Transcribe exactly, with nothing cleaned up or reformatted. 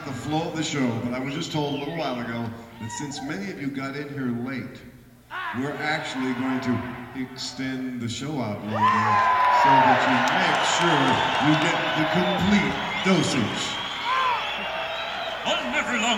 the flow of the show, but I was just told a little while ago that since many of you got in here late, we're actually going to extend the show out a little bit so that you make sure you get the complete dosage. On every long